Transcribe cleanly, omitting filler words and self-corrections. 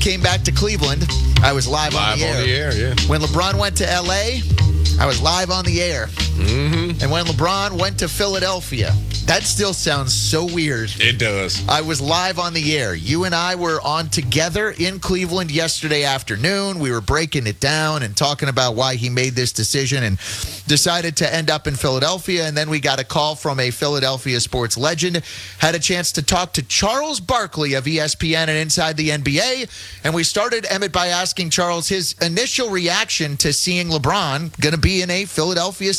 came back to Cleveland, I was live on the air. Yeah. When LeBron went to L.A., I was live on the air. Mm-hmm. And when LeBron went to Philadelphia, that still sounds so weird. It does. I was live on the air. You and I were on together in Cleveland yesterday afternoon. We were breaking it down and talking about why he made this decision and decided to end up in Philadelphia. And then we got a call from a Philadelphia sports legend. Had a chance to talk to Charles Barkley of ESPN and Inside the NBA. And we started, Emmett, by asking Charles his initial reaction to seeing LeBron going to be in a Philadelphia